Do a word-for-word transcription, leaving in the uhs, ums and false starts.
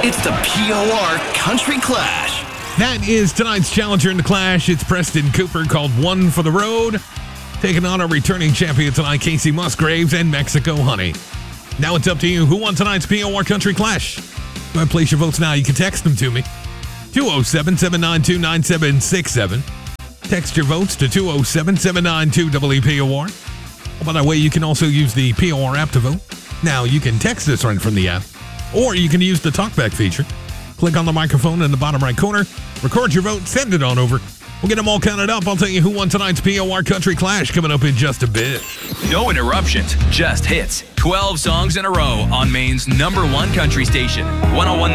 It's the P O R Country Clash. That is tonight's challenger in the Clash. It's Preston Cooper, called One for the Road, taking on our returning champion tonight, Casey Musgraves and Mexico Honey. Now it's up to you. Who won tonight's P O R Country Clash? Go ahead and place your votes now. You can text them to me. two oh seven, seven nine two, nine seven six seven. Text your votes to two oh seven, seven nine two, E E P O R. By that way, you can also use the P O R app to vote. Now, you can text us right from the app, or you can use the talkback feature. Click on the microphone in the bottom right corner, record your vote, send it on over. We'll get them all counted up. I'll tell you who won tonight's P O R Country Clash coming up in just a bit. No interruptions, just hits. twelve songs in a row on Maine's number one country station, one oh one.